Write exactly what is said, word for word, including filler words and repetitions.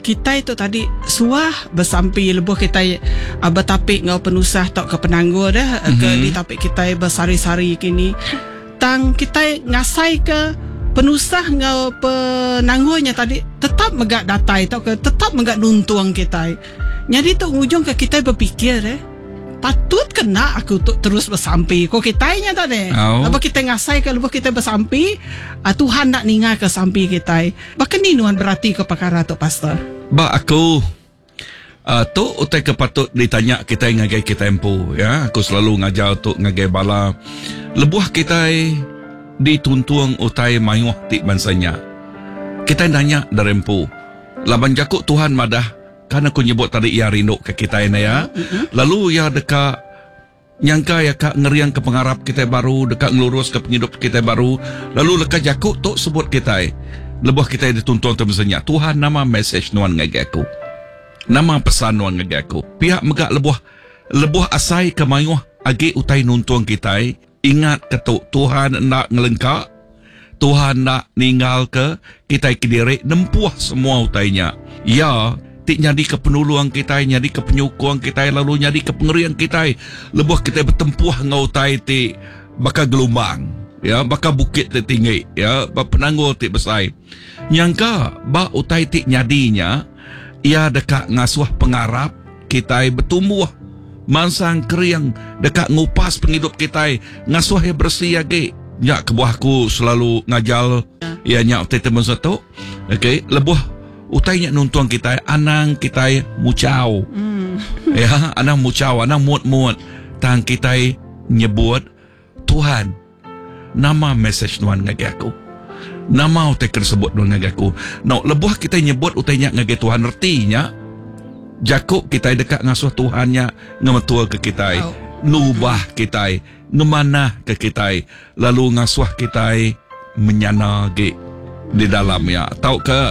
kita itu tadi suah bersampi lebuh kita uh, bertapik ngau penusah tok ke penanggur dah mm-hmm. ke di tapik kita bersari-sari kini tang kita ngasai ke penusah ngau penanggurnya tadi tetap megak datai tok ke tetap megak nuntuang kita. Jadi tu ujung ke kita berfikir eh patut kena aku tu terus bersampi ko kitanya tadi. Oh. Lepas kita ngasai ke lepas kita bersampi, uh, Tuhan nak ningal ke sampi kita. Bahkan ni nuan berarti ke perkara tu pastor. Ba aku uh, tu utai ke patut ditanya kita ngagai kita empu ya. Aku selalu ngajar untuk ngagai bala lebuh kita dituntuang utai mayuh ti bansanya. Kita nanya dari empu. Laban jakuk Tuhan madah kan aku nyebut tadi ia rindu ke kita ini ya. Mm-hmm. Lalu ya dekat nyangka ya kak ngeriang ke pengarap kita baru, dekat ngelurus ke penghidup kita baru. Lalu lekat jakuk tu sebut kita. Lebuh kita dituntun tersenya. Tuhan nama message nuan ngagi aku. Nama pesan nuan ngagi aku. Pihak megak lebuh lebuh asai ke mayuh agi utai nuntuang kita. Ingat ketuk Tuhan nak ngelengkak. Tuhan nak ninggal ke kita kediri nempuh semua utainya. Ya, tik nyadi ke penuluang kita, nyadi ke penyukuang kita, lalu nyadi ke pengerian kita. Lebuh kita bertempuh ngau tai ti bakal gelombang, ya, bakal bukit ti tinggi, ya, bak penanggur ti besar. Nyangka ba utai ti nyadinya, ia dekat ngasuh pengarap kita bertumbuh. Mansang keriang dekat ngupas penghidup kita, ngasuh yang bersih lagi. Ya, kebuahku selalu ngajal, ya, nyak teman satu, okey, lebuh utainya nuntuang kita, anang kita mucau. Mm. Ya, anang mucau, anang muat-muat. Tang kita nyebut Tuhan. Nama message nuan ngagi aku. Nama utai tersebut nuan ngagi aku. No, lebuh kita nyebut utainya ngagi Tuhan artinya jakuk kita dekat ngasuh Tuhannya ngemetua ke kita. Oh. Nubah kita, ngemanah ke kita, lalu ngasuh kita menyana ge di dalamnya. Tahu ke